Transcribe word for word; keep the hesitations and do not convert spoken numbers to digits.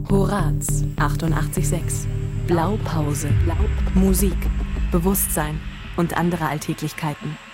Horaz achtundachtzig Komma sechs. Blaupause. Musik, Bewusstsein und andere Alltäglichkeiten.